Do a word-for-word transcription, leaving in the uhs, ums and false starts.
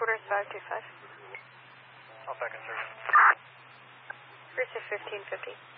headquarters five two five. All back in service. Receive fifteen fifty.